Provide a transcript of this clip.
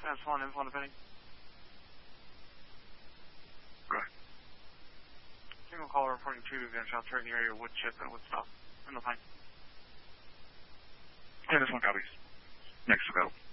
That's one info depending. Go ahead. Single caller reporting 2 gunshots right in the area of Woodchip and Woodstock in the Pine. Yeah, this one copies. Next available.